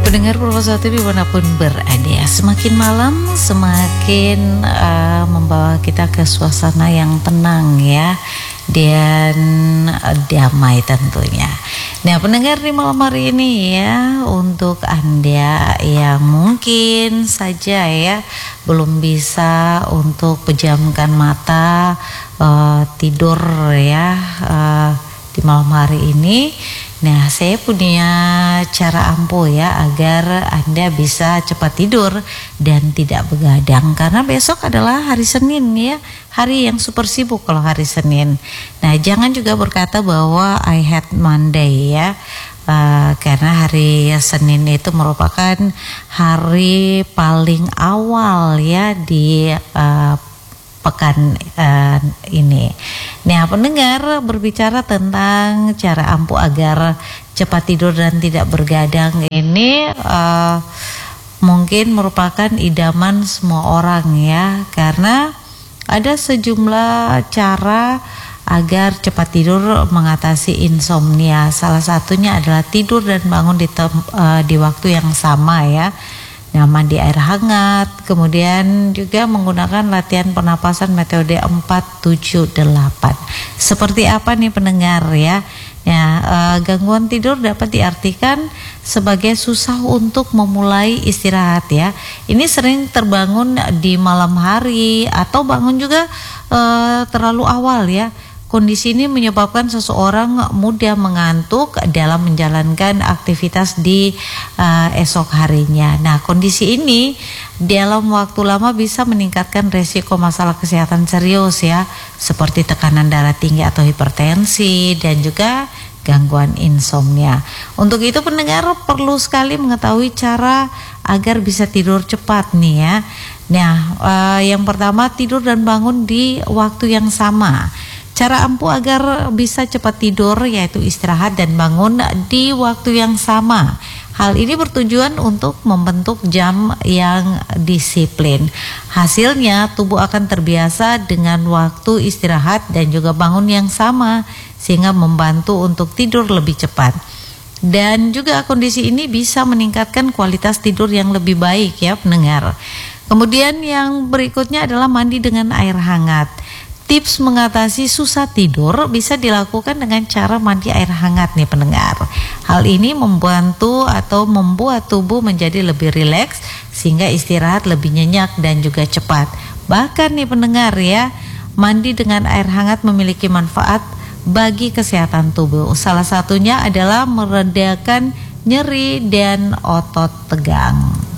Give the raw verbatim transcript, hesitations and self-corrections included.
Pendengar Proposal dimanapun berada, semakin malam semakin uh, membawa kita ke suasana yang tenang ya, dan uh, damai tentunya. Nah pendengar di malam hari ini ya, untuk Anda yang mungkin saja ya belum bisa untuk pejamkan mata uh, tidur ya uh, di malam hari ini. Nah, saya punya cara ampuh ya agar Anda bisa cepat tidur dan tidak begadang, karena besok adalah hari Senin ya, hari yang super sibuk kalau hari Senin. Nah, jangan juga berkata bahwa I hate Monday ya, uh, karena hari Senin itu merupakan hari paling awal ya di uh, pekan uh, ini. Nah pendengar, berbicara tentang cara ampuh agar cepat tidur dan tidak bergadang ini uh, mungkin merupakan idaman semua orang ya, karena ada sejumlah cara agar cepat tidur mengatasi insomnia. Salah satunya adalah tidur dan bangun di, tem- uh, di waktu yang sama ya. Nah, mandi air hangat, kemudian juga menggunakan latihan pernapasan metode empat tujuh delapan. Seperti apa nih pendengar ya? Ya, eh, gangguan tidur dapat diartikan sebagai susah untuk memulai istirahat ya. Ini sering terbangun di malam hari atau bangun juga eh, terlalu awal ya. Kondisi ini menyebabkan seseorang mudah mengantuk dalam menjalankan aktivitas di uh, esok harinya. Nah, kondisi ini dalam waktu lama bisa meningkatkan resiko masalah kesehatan serius ya, seperti tekanan darah tinggi atau hipertensi dan juga gangguan insomnia. Untuk itu pendengar perlu sekali mengetahui cara agar bisa tidur cepat nih ya. Nah, uh, yang pertama, tidur dan bangun di waktu yang sama. Cara ampuh agar bisa cepat tidur yaitu istirahat dan bangun di waktu yang sama. Hal ini bertujuan untuk membentuk jam yang disiplin. Hasilnya tubuh akan terbiasa dengan waktu istirahat dan juga bangun yang sama, sehingga membantu untuk tidur lebih cepat. Dan juga kondisi ini bisa meningkatkan kualitas tidur yang lebih baik ya pendengar. Kemudian yang berikutnya adalah mandi dengan air hangat. Tips mengatasi susah tidur bisa dilakukan dengan cara mandi air hangat nih pendengar. Hal ini membantu atau membuat tubuh menjadi lebih rileks sehingga istirahat lebih nyenyak dan juga cepat. Bahkan nih pendengar ya, mandi dengan air hangat memiliki manfaat bagi kesehatan tubuh. Salah satunya adalah meredakan nyeri dan otot tegang.